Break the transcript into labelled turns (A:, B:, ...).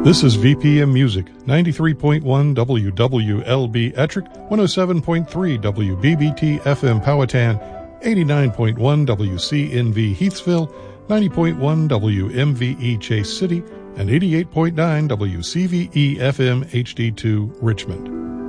A: This is VPM Music, 93.1 WWLB Ettrick, 107.3 WBBT FM Powhatan, 89.1 WCNV Heathsville, 90.1 WMVE Chase City, and 88.9 WCVE FM HD2 Richmond.